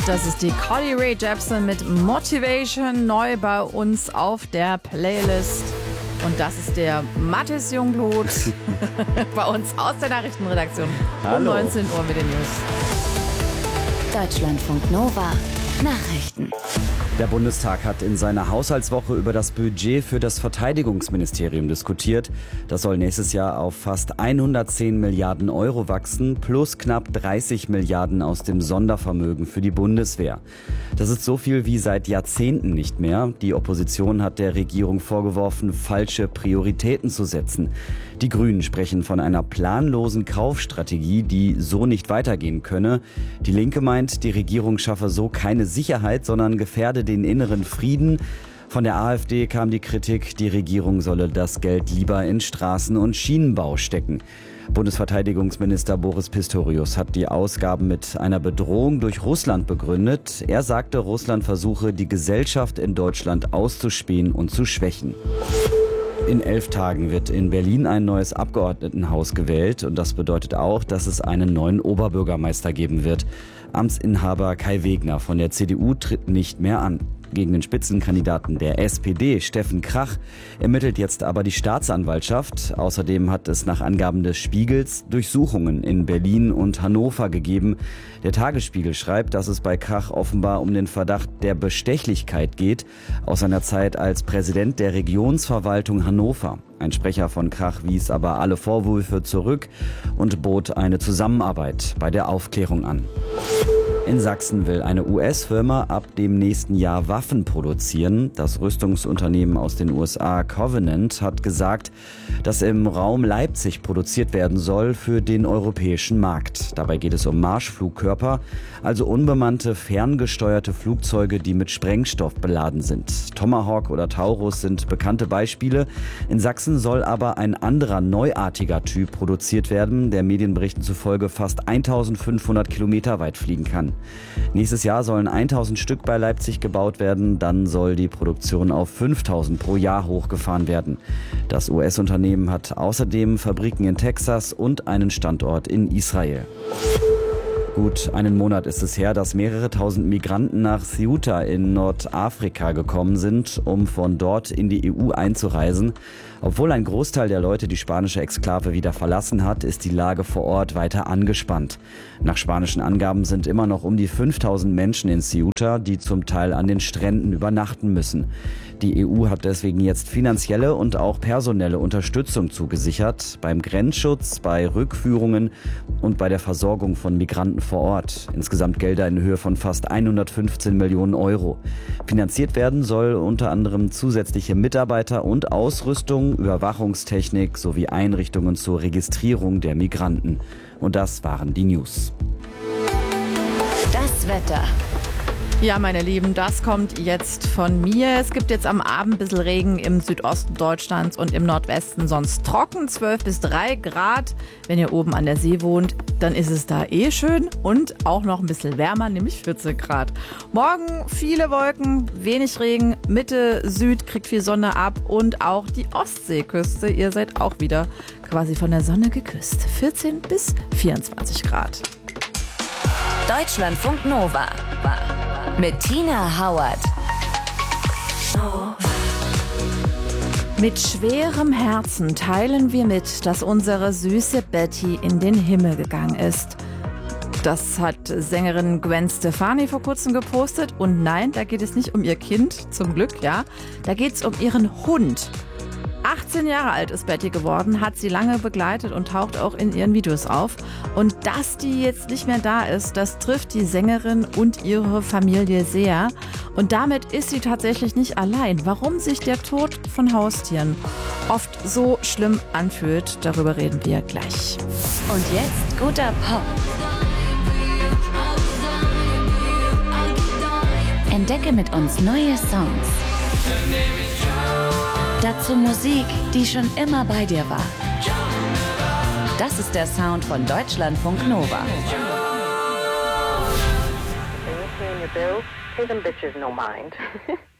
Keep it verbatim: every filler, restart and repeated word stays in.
Das ist die Carly Rae Jepsen mit Motivation, neu bei uns auf der Playlist. Und das ist der Mathis Jungblut bei uns aus der Nachrichtenredaktion. Hallo. Um neunzehn Uhr mit den News. Deutschlandfunk Nova Nachrichten. Der Bundestag hat in seiner Haushaltswoche über das Budget für das Verteidigungsministerium diskutiert. Das soll nächstes Jahr auf fast hundertzehn Milliarden Euro wachsen, plus knapp dreißig Milliarden aus dem Sondervermögen für die Bundeswehr. Das ist so viel wie seit Jahrzehnten nicht mehr. Die Opposition hat der Regierung vorgeworfen, falsche Prioritäten zu setzen. Die Grünen sprechen von einer planlosen Kaufstrategie, die so nicht weitergehen könne. Die Linke meint, die Regierung schaffe so keine Sicherheit, sondern gefährde den inneren Frieden. Von der AfD kam die Kritik, die Regierung solle das Geld lieber in Straßen- und Schienenbau stecken. Bundesverteidigungsminister Boris Pistorius hat die Ausgaben mit einer Bedrohung durch Russland begründet. Er sagte, Russland versuche, die Gesellschaft in Deutschland auszuspähen und zu schwächen. In elf Tagen wird in Berlin ein neues Abgeordnetenhaus gewählt und das bedeutet auch, dass es einen neuen Oberbürgermeister geben wird. Amtsinhaber Kai Wegner von der C D U tritt nicht mehr an. Gegen den Spitzenkandidaten der S P D, Steffen Krach, ermittelt jetzt aber die Staatsanwaltschaft. Außerdem hat es nach Angaben des Spiegels Durchsuchungen in Berlin und Hannover gegeben. Der Tagesspiegel schreibt, dass es bei Krach offenbar um den Verdacht der Bestechlichkeit geht, aus seiner Zeit als Präsident der Regionsverwaltung Hannover. Ein Sprecher von Krach wies aber alle Vorwürfe zurück und bot eine Zusammenarbeit bei der Aufklärung an. In Sachsen will eine U S-Firma ab dem nächsten Jahr Waffen produzieren. Das Rüstungsunternehmen aus den U S A Covenant hat gesagt, dass im Raum Leipzig produziert werden soll für den europäischen Markt. Dabei geht es um Marschflugkörper, also unbemannte, ferngesteuerte Flugzeuge, die mit Sprengstoff beladen sind. Tomahawk oder Taurus sind bekannte Beispiele. In Sachsen soll aber ein anderer neuartiger Typ produziert werden, der Medienberichten zufolge fast eintausendfünfhundert Kilometer weit fliegen kann. Nächstes Jahr sollen tausend Stück bei Leipzig gebaut werden, dann soll die Produktion auf fünftausend pro Jahr hochgefahren werden. Das U S-Unternehmen hat außerdem Fabriken in Texas und einen Standort in Israel. Gut einen Monat ist es her, dass mehrere tausend Migranten nach Ceuta in Nordafrika gekommen sind, um von dort in die E U einzureisen. Obwohl ein Großteil der Leute die spanische Exklave wieder verlassen hat, ist die Lage vor Ort weiter angespannt. Nach spanischen Angaben sind immer noch um die fünftausend Menschen in Ceuta, die zum Teil an den Stränden übernachten müssen. Die E U hat deswegen jetzt finanzielle und auch personelle Unterstützung zugesichert, beim Grenzschutz, bei Rückführungen und bei der Versorgung von Migranten vor Ort. Insgesamt Gelder in Höhe von fast hundertfünfzehn Millionen Euro. Finanziert werden soll unter anderem zusätzliche Mitarbeiter und Ausrüstung, Überwachungstechnik sowie Einrichtungen zur Registrierung der Migranten. Und das waren die News. Das Wetter. Ja, meine Lieben, das kommt jetzt von mir. Es gibt jetzt am Abend ein bisschen Regen im Südosten Deutschlands und im Nordwesten. Sonst trocken, zwölf bis drei Grad. Wenn ihr oben an der See wohnt, dann ist es da eh schön und auch noch ein bisschen wärmer, nämlich vierzehn Grad. Morgen viele Wolken, wenig Regen. Mitte, Süd kriegt viel Sonne ab und auch die Ostseeküste. Ihr seid auch wieder quasi von der Sonne geküsst. vierzehn bis vierundzwanzig Grad. Deutschlandfunk Nova mit Tina Howard. Mit schwerem Herzen teilen wir mit, dass unsere süße Betty in den Himmel gegangen ist. Das hat Sängerin Gwen Stefani vor kurzem gepostet. Und nein, da geht es nicht um ihr Kind, zum Glück, ja. Da geht es um ihren Hund. achtzehn Jahre alt ist Betty geworden, hat sie lange begleitet und taucht auch in ihren Videos auf. Und dass die jetzt nicht mehr da ist, das trifft die Sängerin und ihre Familie sehr. Und damit ist sie tatsächlich nicht allein. Warum sich der Tod von Haustieren oft so schlimm anfühlt, darüber reden wir gleich. Und jetzt guter Pop. Entdecke mit uns neue Songs. Dazu Musik, die schon immer bei dir war. Das ist der Sound von Deutschlandfunk Nova. Pay your bills, pay them bitches no mind.